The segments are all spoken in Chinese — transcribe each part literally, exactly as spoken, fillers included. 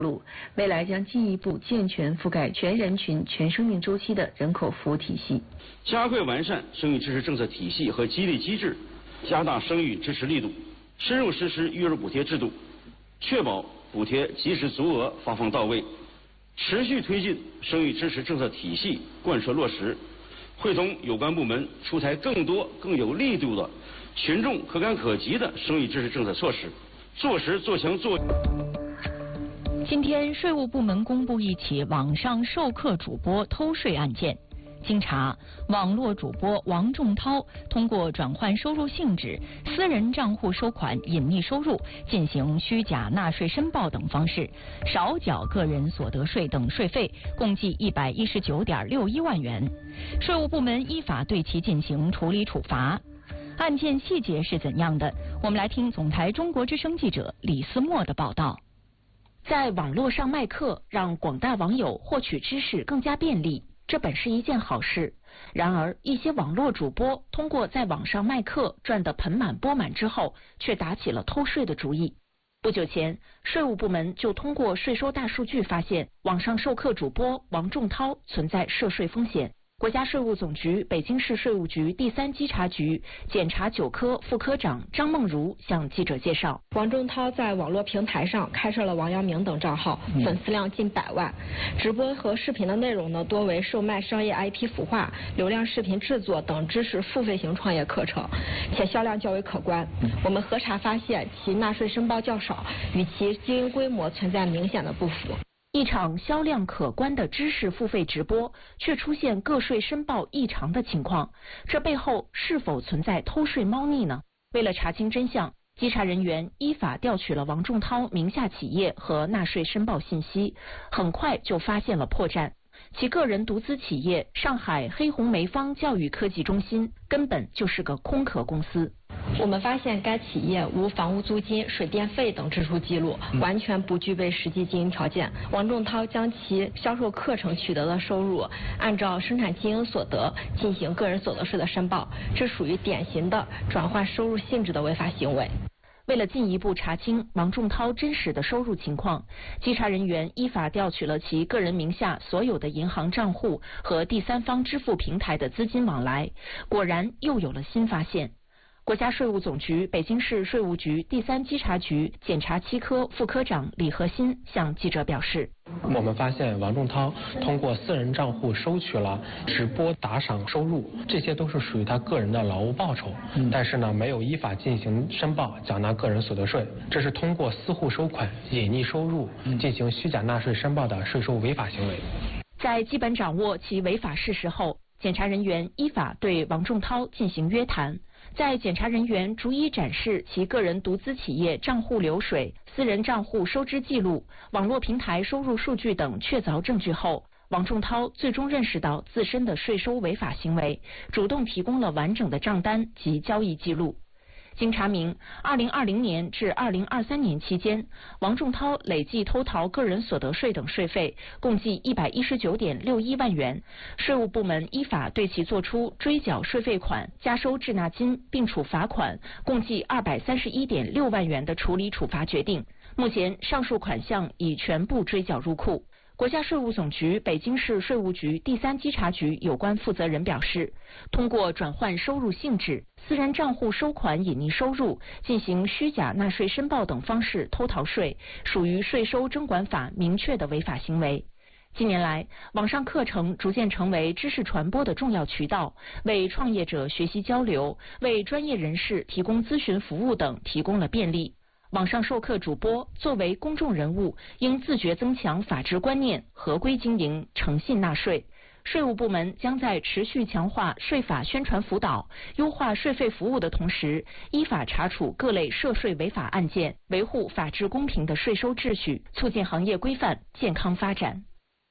路，未来将进一步健全覆盖全人群、全生命周期的人口服务体系， 加快完善生育支持政策体系和激励机制，加大生育支持力度，深入实施育儿补贴制度，确保补贴及时足额发放到位，持续推进生育支持政策体系贯彻落实，会同有关部门出台更多更有力度的群众可感可及的生育支持政策措施，做实做强做。 今天，税务部门公布一起网上授课主播偷税案件。经查，网络主播王仲涛通过转换收入性质、私人账户收款、隐匿收入、进行虚假纳税申报等方式，少缴个人所得税等税费，共计一百一十九点六一万元。税务部门依法对其进行处理处罚。案件细节是怎样的？我们来听总台中国之声记者李思墨的报道。在网络上卖课，让广大网友获取知识更加便利，这本是一件好事。然而，一些网络主播通过在网上卖课赚得盆满钵满之后，却打起了偷税的主意。不久前，税务部门就通过税收大数据发现，网上授课主播王仲涛存在涉税风险。国家税务总局北京市税务局第三稽查局检察九科副科长张梦如向记者介绍， 王仲涛在网络平台上开设了王阳明等账号，粉丝量近百万，直播和视频的内容呢多为售卖商业 I P 孵化、流量视频制作等知识付费型创业课程，且销量较为可观。我们核查发现其纳税申报较少，与其经营规模存在明显的不符。 一场销量可观的知识付费直播，却出现个税申报异常的情况，这背后是否存在偷税猫腻呢？为了查清真相，稽查人员依法调取了王仲涛名下企业和纳税申报信息，很快就发现了破绽。其个人独资企业上海黑红梅方教育科技中心根本就是个空壳公司。 我们发现该企业无房屋租金、水电费等支出记录，完全不具备实际经营条件。王仲涛将其销售课程取得的收入按照生产经营所得进行个人所得税的申报，这属于典型的转换收入性质的违法行为。 为了进一步查清王仲涛真实的收入情况，稽查人员依法调取了其个人名下所有的银行账户和第三方支付平台的资金往来，果然又有了新发现。国家税务总局北京市税务局第三稽查局检察七科副科长李和新向记者表示， 我们发现王仲涛通过私人账户收取了直播打赏收入，这些都是属于他个人的劳务报酬，但是呢没有依法进行申报缴纳个人所得税，这是通过私户收款、隐匿收入进行虚假纳税申报的税收违法行为。 在基本掌握其违法事实后，检察人员依法对王仲涛进行约谈。在检察人员逐一展示其个人独资企业账户流水、私人账户收支记录、网络平台收入数据等确凿证据后，王仲涛最终认识到自身的税收违法行为，主动提供了完整的账单及交易记录。经查明，二零二零年至二零二三年期间，王仲涛累计偷逃个人所得税等税费共计一百一十九点六一万元。税务部门依法对其作出追缴税费款、加收滞纳金，并处罚款共计二百三十一点六万元的处理处罚决定。目前，上述款项已全部追缴入库。国家税务总局北京市税务局第三稽查局有关负责人表示，通过转换收入性质、私人账户收款隐匿收入、进行虚假纳税申报等方式偷逃税，属于税收征管法明确的违法行为。近年来，网上课程逐渐成为知识传播的重要渠道，为创业者学习交流、为专业人士提供咨询服务等提供了便利。网上授课主播作为公众人物，应自觉增强法治观念，合规经营，诚信纳税。税务部门将在持续强化税法宣传辅导、优化税费服务的同时，依法查处各类涉税违法案件，维护法治公平的税收秩序，促进行业规范健康发展。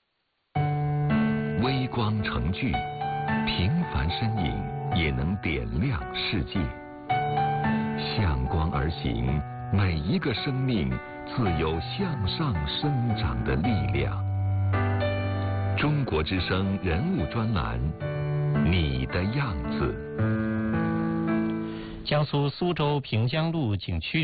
微光成炬，平凡身影也能点亮世界。向光而行，每一个生命自有向上生长的力量。中国之声人物专栏，你的样子。 江苏苏州平江路景区